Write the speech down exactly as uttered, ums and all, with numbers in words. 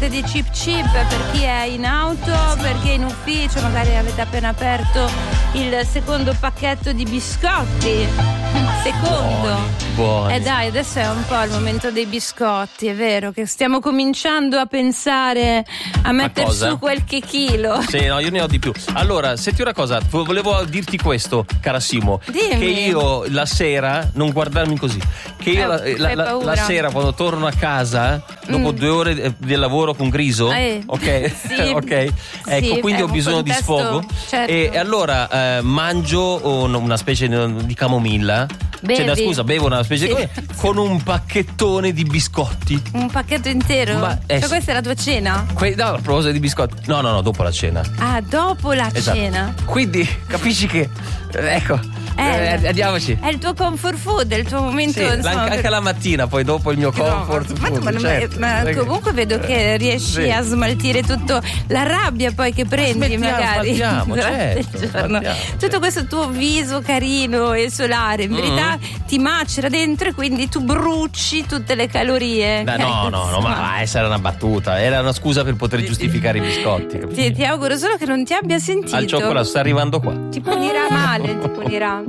siete dei cheap cheap, per chi è in auto, per chi è in ufficio, magari avete appena aperto il secondo pacchetto di biscotti. Secondo. Buoni, buoni. Eh dai, adesso è un po' il momento dei biscotti, è vero che stiamo cominciando a pensare a mettere su qualche chilo. Sì, no, io ne ho di più. Allora, senti una cosa, volevo dirti questo, cara Simo. Dimmi. Che io la sera, non guardarmi così, che io Eh, la, la, la, la sera quando torno a casa, dopo mm. due ore di lavoro con Griso, eh, ok? Sì. Ok. Ecco, sì, quindi ho bisogno contesto, di sfogo. certo. E, e allora eh, mangio una specie di camomilla. Bevi. Cioè, scusa, bevo una specie sì. di camomilla con un pacchettone di biscotti. Un pacchetto intero? Ma, eh, cioè, questa è la tua cena? Que- no, a proposito di biscotti. No, no, no, dopo la cena. Ah, dopo la esatto. cena. Quindi capisci che ecco eh, eh, andiamoci. È il tuo comfort food, è il tuo momento, sì, insomma, anche per... la mattina, poi dopo il mio comfort no, food, ma, ma, certo. ma, ma comunque vedo che riesci sì. a smaltire tutto la rabbia poi che prendi smettiamo, magari smaltiamo, durante certo, il giorno. smaltiamo, tutto certo. questo tuo viso carino e solare in verità mm-hmm. ti macera dentro e quindi tu bruci tutte le calorie. No, no, no, no, ma essa era una battuta, era una scusa per poter giustificare i biscotti. Ti, ti auguro solo che non ti abbia sentito. Al cioccolato sta arrivando qua. Ti punirà male, ti punirà.